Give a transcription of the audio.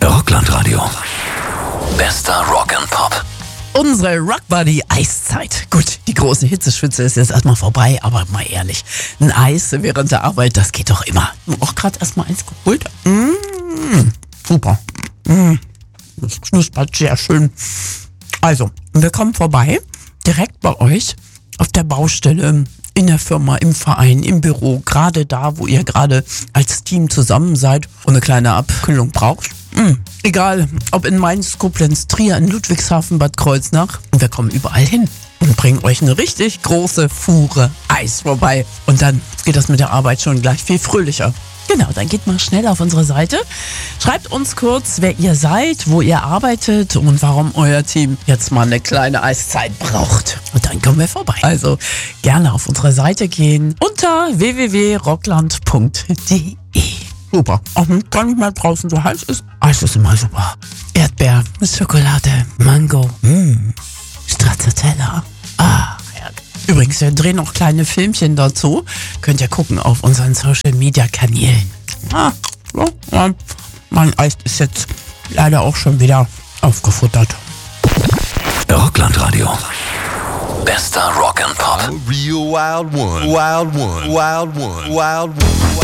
Rockland-Radio. Bester Rock and Pop. Unsere Rockbuddy Eiszeit. Gut, die große Hitzeschwitze ist jetzt erstmal vorbei, aber mal ehrlich, ein Eis während der Arbeit, das geht doch immer. Auch gerade erstmal eins geholt. Super. Das knuspert sehr schön. Also, wir kommen vorbei, direkt bei euch auf der Baustelle, in der Firma, im Verein, im Büro, gerade da, wo ihr gerade als Team zusammen seid und eine kleine Abkühlung braucht. Egal, ob in Mainz, Koblenz, Trier, in Ludwigshafen, Bad Kreuznach. Wir kommen überall hin und bringen euch eine richtig große Fuhre Eis vorbei. Und dann geht das mit der Arbeit schon gleich viel fröhlicher. Genau, dann geht mal schnell auf unsere Seite. Schreibt uns kurz, wer ihr seid, wo ihr arbeitet und warum euer Team jetzt mal eine kleine Eiszeit braucht. Und dann kommen wir vorbei. Also gerne auf unsere Seite gehen unter www.rockland.de. Super. Auch gar nicht mal draußen so heiß ist. Eis ist immer super. Erdbeer mit Schokolade, Mango, Stracciatella. Ja. Übrigens, wir drehen noch kleine Filmchen dazu. Könnt ihr gucken auf unseren Social-Media-Kanälen. Mein Eis ist jetzt leider auch schon wieder aufgefuttert. Rockland-Radio. Bester Rock and Pop. A real wild one. Wild one. Wild one. Wild one.